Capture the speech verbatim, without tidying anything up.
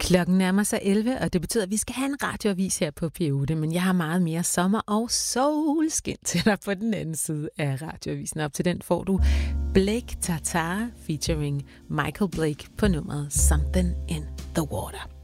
Klokken nærmer sig elleve, og det betyder, at vi skal have en radioavis her på P otte, men jeg har meget mere sommer og solskin til dig på den anden side af radioavisen. Op til den får du Blake Tartar featuring Michael Blake på nummeret Something in the Water.